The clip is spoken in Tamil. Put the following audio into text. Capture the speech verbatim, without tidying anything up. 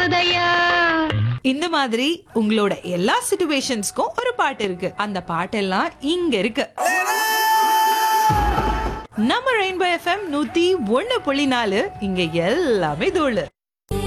கேக்குதையா. இந்த மாதிரி உங்களோட எல்லா சிச்சுவேஷன்ஸ்க்கும் ஒரு பாட்டு இருக்கு. அந்த பாட்டெல்லாம் இங்க இருக்கு. நம்ம ரெயின்போ எஃப்எம் நூத்தி ஒண்ணு புள்ளி நாலு, இங்க எல்லாமே தோழு.